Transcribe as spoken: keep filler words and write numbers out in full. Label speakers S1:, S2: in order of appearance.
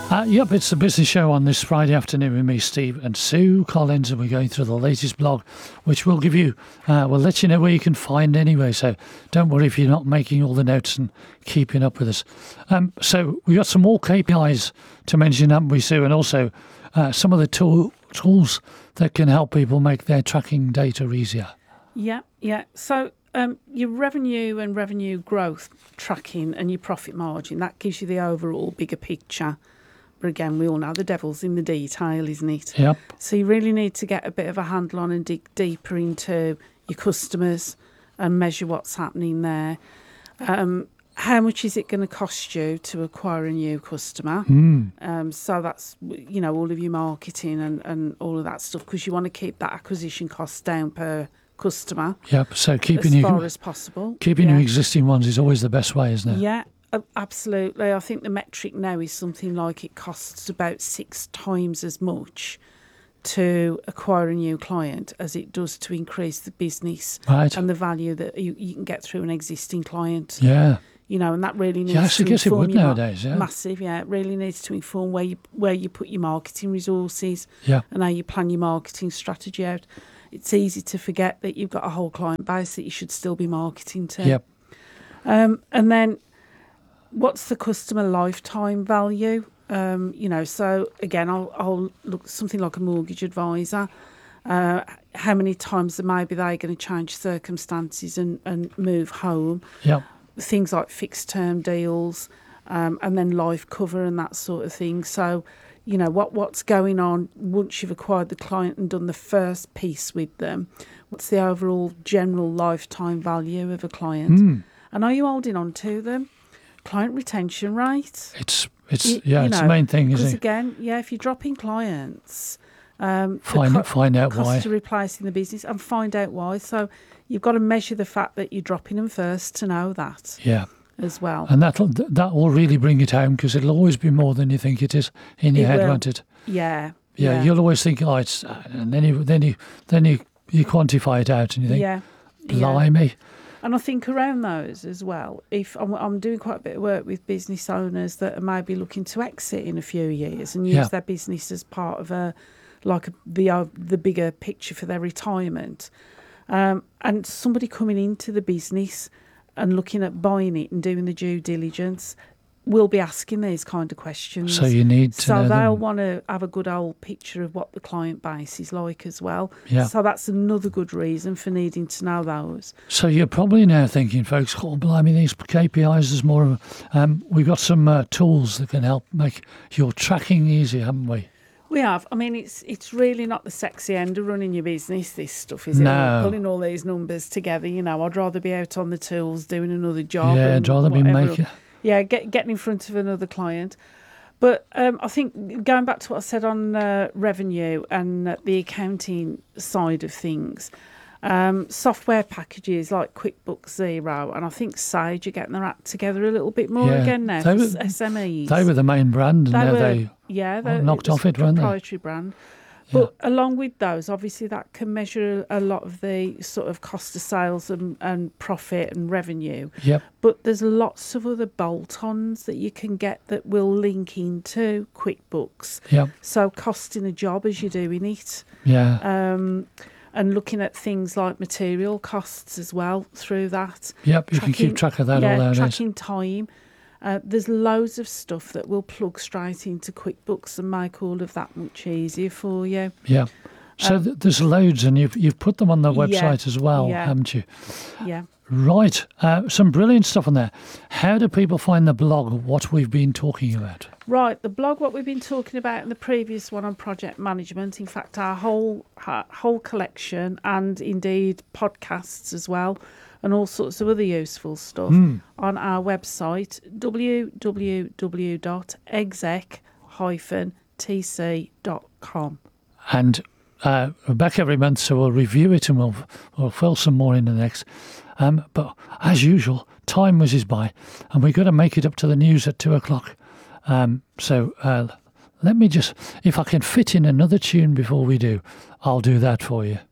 S1: Uh, yep, it's the business show on this Friday afternoon with me, Steve, and Sue Collins, and we're going through the latest blog, which we'll give you, uh, we'll let you know where you can find anyway, so don't worry if you're not making all the notes and keeping up with us. Um, so we've got some more K P Is to mention, haven't we, Sue, and also uh, some of the tool, tools that can help people make their tracking data easier.
S2: Yeah, yeah. So um, your revenue and revenue growth tracking and your profit margin, that gives you the overall bigger picture. But again, we all know the devil's in the detail, isn't it?
S1: Yep.
S2: So you really need to get a bit of a handle on and dig deeper into your customers and measure what's happening there. Um, how much is it going to cost you to acquire a new customer?
S1: Mm.
S2: Um, so that's, you know, all of your marketing and, and all of that stuff, because you want to keep that acquisition cost down per customer.
S1: Yep. So keeping
S2: as
S1: your,
S2: far as possible.
S1: Keeping
S2: yeah.
S1: your existing ones is always the best way, isn't it?
S2: Yeah. Absolutely. I think the metric now is something like it costs about six times as much to acquire a new client as it does to increase the business
S1: right.
S2: and the value that you, you can get through an existing client.
S1: Yeah.
S2: You know, and that really needs
S1: yes,
S2: to
S1: I guess
S2: inform
S1: it would
S2: your
S1: nowadays, yeah.
S2: Massive, yeah. It really needs to inform where you where you put your marketing resources
S1: yeah.
S2: and how you plan your marketing strategy out. It's easy to forget that you've got a whole client base that you should still be marketing to.
S1: Yep.
S2: Um, and then what's the customer lifetime value? Um, you know, so again, I'll, I'll look something like a mortgage advisor. Uh, how many times maybe they're going to change circumstances and, and move home?
S1: Yeah.
S2: Things like fixed term deals, um, and then life cover and that sort of thing. So, you know, what what's going on once you've acquired the client and done the first piece with them? What's the overall general lifetime value of a client?
S1: Mm.
S2: And are you holding on to them? Client retention rate.
S1: It's it's
S2: you,
S1: yeah,
S2: you
S1: it's
S2: know,
S1: the main thing, isn't
S2: because
S1: it?
S2: again, yeah, if you're dropping clients, um,
S1: find
S2: co-
S1: find out
S2: cost
S1: why.
S2: of replacing the business and find out why. So you've got to measure the fact that you're dropping them first to know that.
S1: Yeah.
S2: As well.
S1: And that'll that will really bring it home, because it'll always be more than you think it is in your
S2: it
S1: head,
S2: will.
S1: won't it?
S2: Yeah.
S1: Yeah.
S2: Yeah.
S1: You'll always think, oh, it's, and then you then you then you you quantify it out and you think,
S2: yeah.
S1: blimey.
S2: Yeah. And I think around those as well, if I'm, I'm doing quite a bit of work with business owners that are maybe looking to exit in a few years and use
S1: Yeah.
S2: their business as part of a, like a, the uh, the bigger picture for their retirement, um, and somebody coming into the business and looking at buying it and doing the due diligence will be asking these kind of questions.
S1: So you need to
S2: So
S1: know
S2: they'll
S1: them.
S2: want to have a good old picture of what the client base is like as well.
S1: Yeah.
S2: So that's another good reason for needing to know those.
S1: So you're probably now thinking, folks, oh, blimey, these K P Is, there's more of um, we've got some uh, tools that can help make your tracking easier, haven't we?
S2: We have. I mean, it's it's really not the sexy end of running your business, this stuff, is it?
S1: No.
S2: Pulling all these numbers together, you know, I'd rather be out on the tools doing another job.
S1: Yeah,
S2: and
S1: I'd rather be
S2: whatever.
S1: making...
S2: Yeah, get, getting in front of another client. But um, I think going back to what I said on uh, revenue and uh, the accounting side of things, um, software packages like QuickBooks Zero and I think Sage are getting their act together a little bit more
S1: Yeah.
S2: again now
S1: They
S2: for
S1: were-
S2: S M Es.
S1: They were the main brand, and
S2: They
S1: now
S2: were-
S1: they
S2: yeah,
S1: all
S2: they-
S1: knocked
S2: was
S1: off it, weren't they?
S2: proprietary brand. But along with those, obviously that can measure a lot of the sort of cost of sales and, and profit and revenue.
S1: Yep.
S2: But there's lots of other bolt-ons that you can get that will link into QuickBooks.
S1: Yep.
S2: So costing a job as you're doing it.
S1: Yeah.
S2: Um, and looking at things like material costs as well through that.
S1: Yep, you can keep track of that all
S2: yeah,
S1: nowadays.
S2: tracking time. Uh, there's loads of stuff that will plug straight into QuickBooks and make all of that much easier for you.
S1: Yeah. So
S2: Um,
S1: th- there's loads, and you've you've put them on the website
S2: Yeah,
S1: as well,
S2: yeah.
S1: haven't you?
S2: Yeah.
S1: Right. Uh, some brilliant stuff on there. How do people find the blog, what we've been talking about?
S2: Right, the blog, what we've been talking about in the previous one on project management, in fact, our whole our whole collection and indeed podcasts as well, and all sorts of other useful stuff
S1: Mm.
S2: on our website, w w w dot exec dash t c dot com.
S1: And uh, we're back every month, so we'll review it and we'll, we'll fill some more in the next. Um, but as usual, time whizzes by, and we've got to make it up to the news at two o'clock. Um, so uh, let me just, if I can fit in another tune before we do, I'll do that for you.